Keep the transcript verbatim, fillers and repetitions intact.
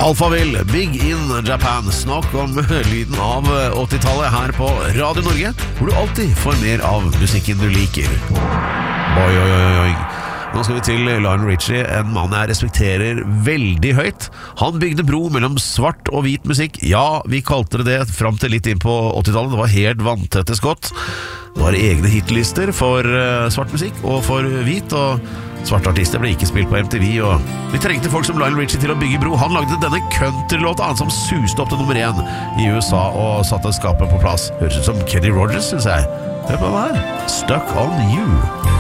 Alphaville, Big in Japan. Snakk om lyden av åttitallet her på Radio Norge, hvor du alltid får mer av musikken du liker. Oi, oi, oi, oi. Nå skal vi til Lionel Richie, en mann jeg respekterer veldig høyt. Han bygde bro mellom svart og hvit musikk. Ja, vi kalte det det frem til litt inn på åttitallet. Det var helt vanntette skott. Det var egne hitlister for svart musikk og for hvit, og svarte artister ble ikke spilt på M T V, og vi trengte folk som Lionel Richie til å bygge bro. Han lagde denne countrylåta, han som suste opp til nummer én i U S A og satte skapet på plass. Høres ut som Kenny Rogers, synes jeg. Hør på den her. Stuck on You.